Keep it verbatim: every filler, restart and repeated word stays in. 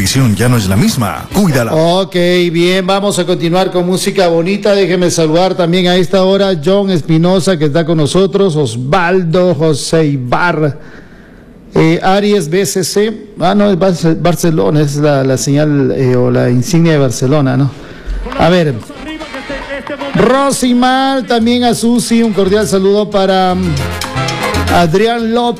visión ya no es la misma. Cuídala. Ok, bien, vamos a continuar con música bonita. Déjeme saludar también a esta hora John Espinosa, que está con nosotros, Osvaldo, José Ibar, eh, Aries B C C. Ah, no, es Barcelona, es la, la señal eh, o la insignia de Barcelona, ¿no? A ver, Rosimar, también a Susi, un cordial saludo para um, Adrián López.